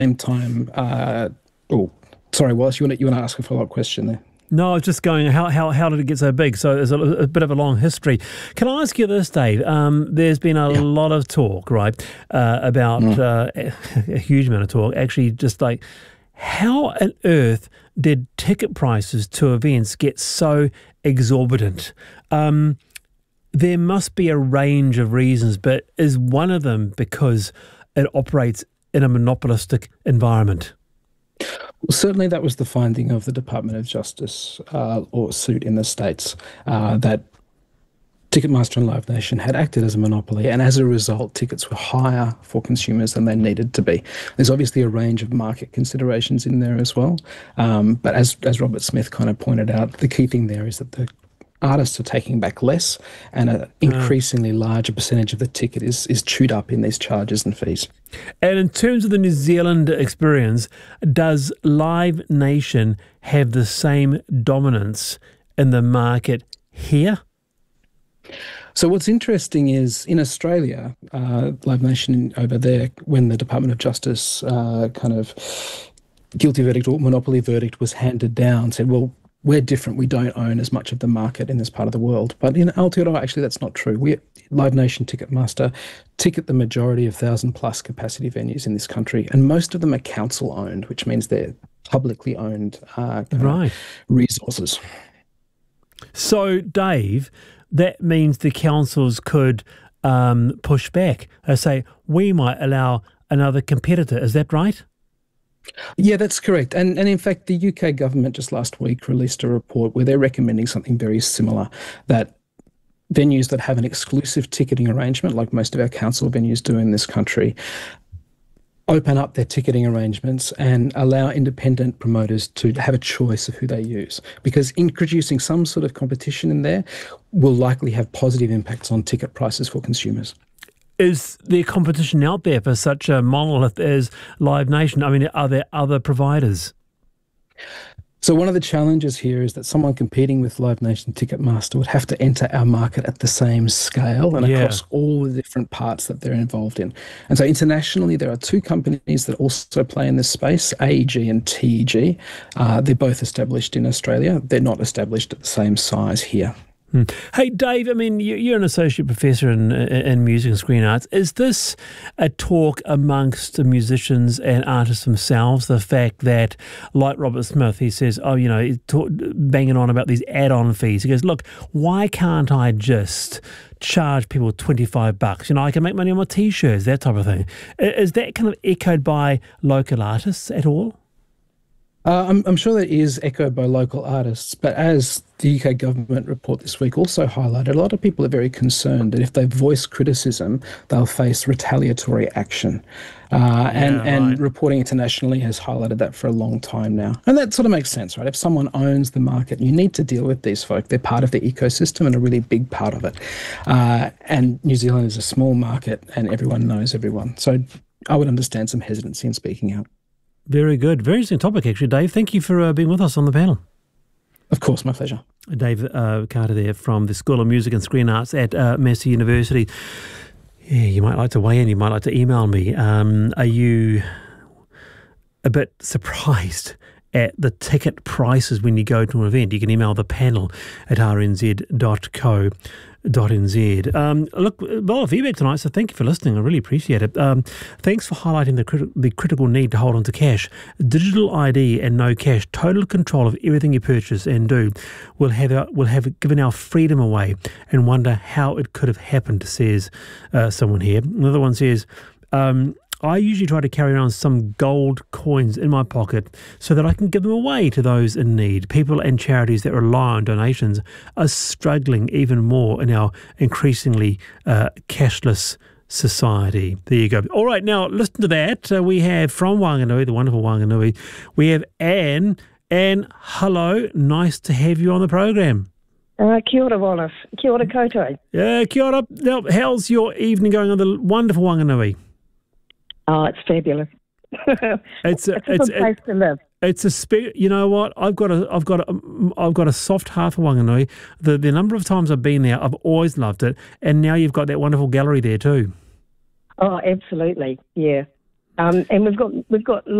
same time, oh, sorry, Wallace, you want to ask a follow-up question there? No, I was just going, how did it get so big? So there's a bit of a long history. Can I ask you this, Dave? There's been a lot of talk, right, about a huge amount of talk, actually, just like how on earth did ticket prices to events get so exorbitant? There must be a range of reasons, but is one of them because it operates in a monopolistic environment? Well, certainly that was the finding of the Department of Justice lawsuit in the States, that Ticketmaster and Live Nation had acted as a monopoly, and as a result, tickets were higher for consumers than they needed to be. There's obviously a range of market considerations in there as well, but as Robert Smith kind of pointed out, the key thing there is that the artists are taking back less, and an increasingly larger percentage of the ticket is chewed up in these charges and fees. And in terms of the New Zealand experience, does Live Nation have the same dominance in the market here? So what's interesting is in Australia, Live Nation over there, when the Department of Justice kind of guilty verdict or monopoly verdict was handed down, said, well, we're different. We don't own as much of the market in this part of the world. But in Aotearoa, actually, that's not true. Live Nation, Ticketmaster, ticket the majority of 1,000-plus capacity venues in this country, and most of them are council-owned, which means they're publicly owned resources. So, Dave, that means the councils could push back. They say, we might allow another competitor. Is that right? Yeah, that's correct. And in fact, the UK government just last week released a report where they're recommending something very similar, that venues that have an exclusive ticketing arrangement, like most of our council venues do in this country, open up their ticketing arrangements and allow independent promoters to have a choice of who they use. Because introducing some sort of competition in there will likely have positive impacts on ticket prices for consumers. Is there competition out there for such a monolith as Live Nation? I mean, are there other providers? So one of the challenges here is that someone competing with Live Nation Ticketmaster would have to enter our market at the same scale and across all the different parts that they're involved in. And so internationally, there are two companies that also play in this space, AEG and TEG. They're both established in Australia. They're not established at the same size here. Hey, Dave, I mean, you're an associate professor in music and screen arts. Is this a talk amongst the musicians and artists themselves, the fact that, like Robert Smith, he says, he's banging on about these add-on fees. He goes, look, why can't I just charge people $25? I can make money on my T-shirts, that type of thing. Is that kind of echoed by local artists at all? I'm sure that is echoed by local artists, but as the UK government report this week also highlighted, a lot of people are very concerned that if they voice criticism, they'll face retaliatory action. And reporting internationally has highlighted that for a long time now. And that sort of makes sense, right? If someone owns the market, you need to deal with these folk. They're part of the ecosystem and a really big part of it. And New Zealand is a small market and everyone knows everyone. So I would understand some hesitancy in speaking out. Very good. Very interesting topic, actually, Dave. Thank you for being with us on the panel. Of course, my pleasure. Dave Carter there from the School of Music and Screen Arts at Massey University. Yeah, you might like to weigh in. You might like to email me. Are you a bit surprised at the ticket prices when you go to an event? You can email the panel at rnz.co.nz. Look, a lot of feedback tonight, so thank you for listening. I really appreciate it. Thanks for highlighting the critical need to hold on to cash. Digital ID and no cash, total control of everything you purchase and do, will have given our freedom away, and wonder how it could have happened, says someone here. Another one says, I usually try to carry around some gold coins in my pocket so that I can give them away to those in need. People and charities that rely on donations are struggling even more in our increasingly cashless society. There you go. All right, now listen to that. We have from Wanganui, the wonderful Wanganui, we have Anne. Anne, hello. Nice to have you on the program. Kia ora, Wallace. Kia ora koutou. Yeah, kia ora. Now, how's your evening going on the wonderful Wanganui? Oh, it's fabulous. It's a good place to live. It's you know what? I've got a soft heart for Wanganui. The number of times I've been there, I've always loved it. And now you've got that wonderful gallery there too. Oh, absolutely. Yeah. And we've got